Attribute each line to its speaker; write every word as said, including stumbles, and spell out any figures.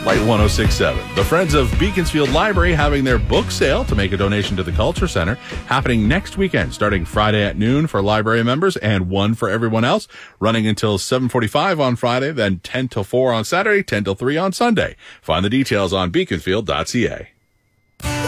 Speaker 1: Light one oh six point seven. The Friends of Beaconsfield Library having their book sale to make a donation to the Culture Center happening next weekend, starting Friday at noon for library members and one for everyone else, running until seven forty-five on Friday, then ten till four on Saturday, ten till three on Sunday. Find the details on beaconsfield dot c a.